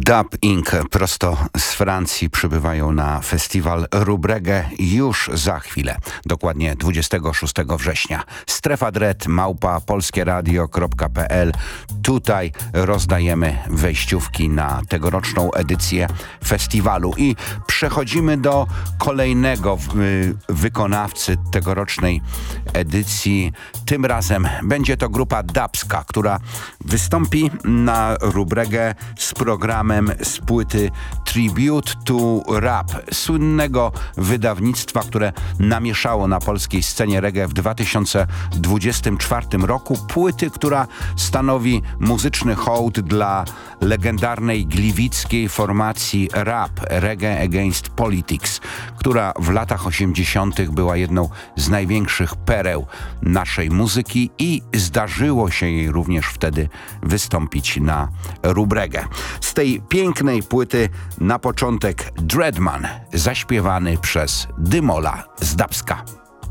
Dub Inc. prosto z Francji przybywają na festiwal Rubrege już za chwilę, dokładnie 26 września. Strefa Dread, @polskieradio.pl. Tutaj rozdajemy wejściówki na tegoroczną edycję festiwalu i przechodzimy do kolejnego wykonawcy tegorocznej edycji. Tym razem będzie to grupa Dubska, która wystąpi na Rubrege z programem z płyty Tribute to Rap, słynnego wydawnictwa, które namieszało na polskiej scenie reggae w 2024 roku. Płyty, która stanowi muzyczny hołd dla legendarnej gliwickiej formacji rap Reggae Against Politics, która w latach 80. była jedną z największych pereł naszej muzyki i zdarzyło się jej również wtedy wystąpić na Rubrege. Z tej pięknej płyty na początek Dreadman, zaśpiewany przez Dymola z Dubska.